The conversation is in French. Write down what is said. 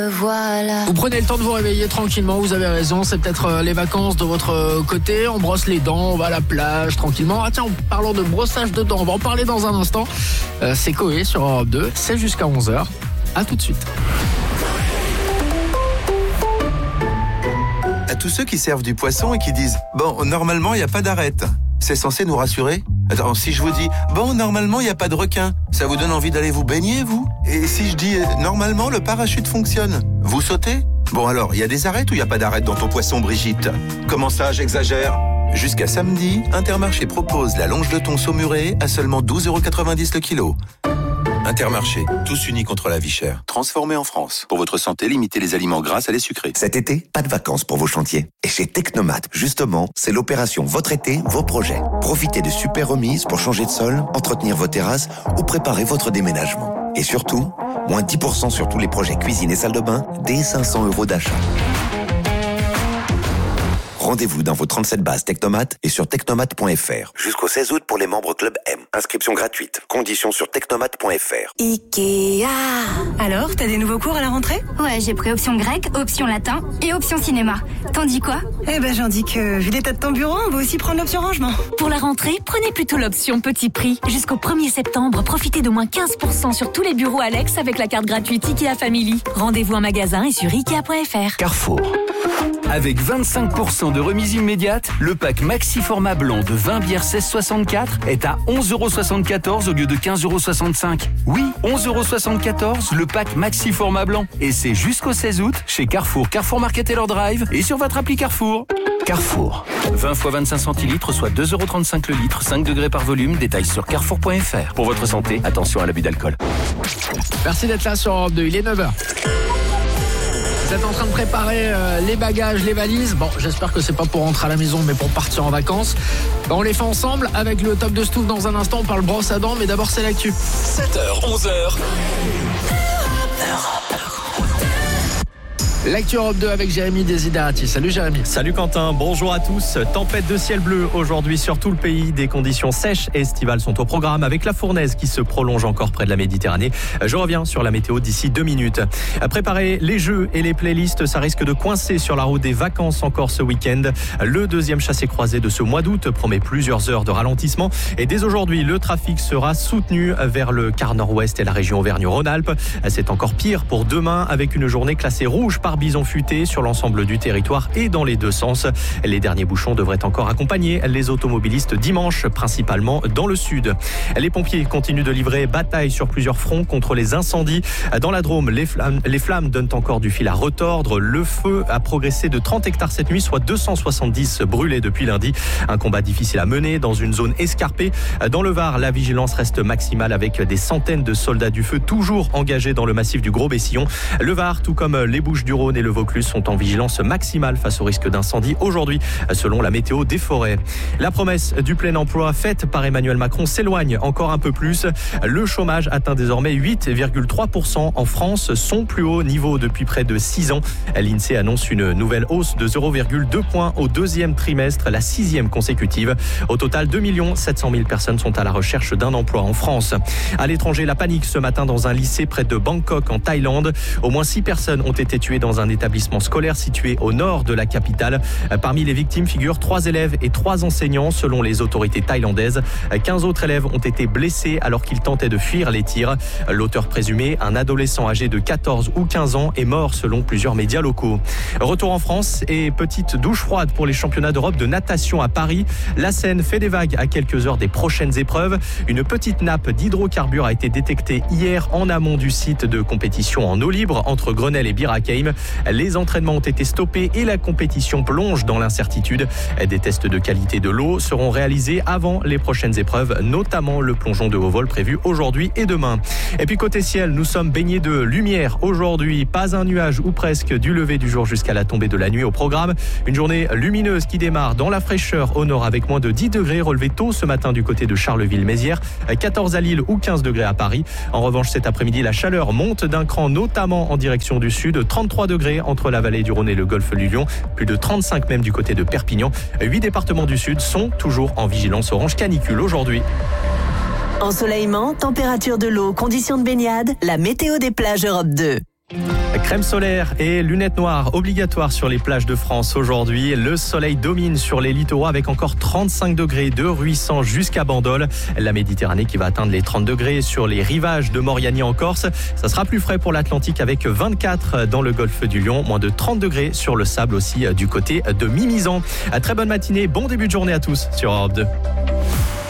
Voilà. Vous prenez le temps de vous réveiller tranquillement, vous avez raison, c'est peut-être les vacances de votre côté, on brosse les dents, on va à la plage tranquillement. Ah tiens, en parlant de brossage de dents, on va en parler dans un instant. C'est Coé sur Europe 2, c'est jusqu'à 11h. À tout de suite. À tous ceux qui servent du poisson et qui disent « Bon, normalement, il n'y a pas d'arête », c'est censé nous rassurer ? Attends, si je vous dis « Bon, normalement, il n'y a pas de requin », ça vous donne envie d'aller vous baigner, vous ? Et si je dis « Normalement, le parachute fonctionne », vous sautez ? Bon alors, il y a des arêtes ou il n'y a pas d'arête dans ton poisson, Brigitte ? Comment ça, j'exagère ? Jusqu'à samedi, Intermarché propose la longe de thon saumurée à seulement 12,90€ le kilo. Intermarché, tous unis contre la vie chère. Transformé en France. Pour votre santé, limitez les aliments gras à les sucrés. Cet été, pas de vacances pour vos chantiers. Et chez Technomat, justement, c'est l'opération Votre été, vos projets. Profitez de super remises pour changer de sol, entretenir vos terrasses ou préparer votre déménagement. Et surtout, moins 10% sur tous les projets cuisine et salle de bain, dès 500€ d'achat. Rendez-vous dans vos 37 bases Technomat et sur technomat.fr. Jusqu'au 16 août pour les membres Club M. Inscription gratuite. Conditions sur technomat.fr. Ikea. Alors, t'as des nouveaux cours à la rentrée ? Ouais, j'ai pris option grec, option latin et option cinéma. T'en dis quoi ? Eh ben, j'en dis que, vu l'état de ton bureau, on va aussi prendre l'option rangement. Pour la rentrée, prenez plutôt l'option petit prix. Jusqu'au 1er septembre, profitez d'au moins 15% sur tous les bureaux Alex avec la carte gratuite Ikea Family. Rendez-vous en magasin et sur Ikea.fr. Carrefour. Avec 25% de remise immédiate, le pack Maxi Format Blanc de 20 bières 16,64 est à 11,74€ au lieu de 15,65€. Oui, 11,74€, le pack Maxi Format Blanc. Et c'est jusqu'au 16 août chez Carrefour, Carrefour Market et leur drive et sur votre appli Carrefour. Carrefour. 20 x 25 centilitres, soit 2,35€ le litre, 5 degrés par volume. Détails sur carrefour.fr. Pour votre santé, attention à l'abus d'alcool. Merci d'être là sur Europe 2, il est 9h. Vous êtes en train de préparer les bagages, les valises. Bon, j'espère que c'est pas pour rentrer à la maison, mais pour partir en vacances. On les fait ensemble avec le top de Stouff dans un instant. On parle brosse à dents, mais d'abord c'est l'actu. 7h, 11h. L'actu Europe 2 avec Jérémy Desiderati. Salut Jérémy. Salut Quentin, bonjour à tous. Tempête de ciel bleu aujourd'hui sur tout le pays. Des conditions sèches et estivales sont au programme avec la fournaise qui se prolonge encore près de la Méditerranée. Je reviens sur la météo d'ici 2 minutes. Préparer les jeux et les playlists, ça risque de coincer sur la route des vacances encore ce week-end. Le deuxième chassé-croisé de ce mois d'août promet plusieurs heures de ralentissement. Et dès aujourd'hui, le trafic sera soutenu vers le quart nord-ouest et la région Auvergne-Rhône-Alpes. C'est encore pire pour demain avec une journée classée rouge par bison futé sur l'ensemble du territoire et dans les deux sens. Les derniers bouchons devraient encore accompagner les automobilistes dimanche, principalement dans le sud. Les pompiers continuent de livrer bataille sur plusieurs fronts contre les incendies. Dans la Drôme, les flammes donnent encore du fil à retordre. Le feu a progressé de 30 hectares cette nuit, soit 270 brûlés depuis lundi. Un combat difficile à mener dans une zone escarpée. Dans le Var, la vigilance reste maximale avec des centaines de soldats du feu toujours engagés dans le massif du Gros-Bessillon. Le Var, tout comme les Bouches-du-Rhône et le Vaucluse sont en vigilance maximale face au risque d'incendie aujourd'hui, selon la météo des forêts. La promesse du plein emploi faite par Emmanuel Macron s'éloigne encore un peu plus. Le chômage atteint désormais 8,3% en France, son plus haut niveau depuis près de 6 ans. L'INSEE annonce une nouvelle hausse de 0,2 points au deuxième trimestre, la 6e consécutive. Au total, 2 700 000 personnes sont à la recherche d'un emploi en France. À l'étranger, la panique ce matin dans un lycée près de Bangkok en Thaïlande. Au moins 6 personnes ont été tuées dans un établissement scolaire situé au nord de la capitale. Parmi les victimes figurent 3 élèves et 3 enseignants selon les autorités thaïlandaises. 15 autres élèves ont été blessés alors qu'ils tentaient de fuir les tirs. L'auteur présumé, un adolescent âgé de 14 ou 15 ans, est mort selon plusieurs médias locaux. Retour en France et petite douche froide pour les championnats d'Europe de natation à Paris. La Seine fait des vagues à quelques heures des prochaines épreuves. Une petite nappe d'hydrocarbures a été détectée hier en amont du site de compétition en eau libre entre Grenelle et Bir Hakeim. Les entraînements ont été stoppés et la compétition plonge dans l'incertitude. Des tests de qualité de l'eau seront réalisés avant les prochaines épreuves, notamment le plongeon de haut vol prévu aujourd'hui et demain. Et puis côté ciel, nous sommes baignés de lumière aujourd'hui. Pas un nuage ou presque du lever du jour jusqu'à la tombée de la nuit au programme. Une journée lumineuse qui démarre dans la fraîcheur au nord avec moins de 10 degrés relevés tôt ce matin du côté de Charleville-Mézières, 14 à Lille ou 15 degrés à Paris. En revanche, cet après-midi, la chaleur monte d'un cran, notamment en direction du sud. 33 degrés entre la vallée du Rhône et le golfe du Lion, plus de 35 même du côté de Perpignan. 8 départements du sud sont toujours en vigilance orange canicule aujourd'hui. Ensoleillement, température de l'eau, conditions de baignade, la météo des plages Europe 2. Crème solaire et lunettes noires obligatoires sur les plages de France aujourd'hui. Le soleil domine sur les littoraux avec encore 35 degrés de Ruissan jusqu'à Bandol. La Méditerranée qui va atteindre les 30 degrés sur les rivages de Moriani en Corse. Ça sera plus frais pour l'Atlantique avec 24 dans le golfe du Lion, moins de 30 degrés sur le sable aussi du côté de Mimizan. Très bonne matinée, bon début de journée à tous sur Europe 2.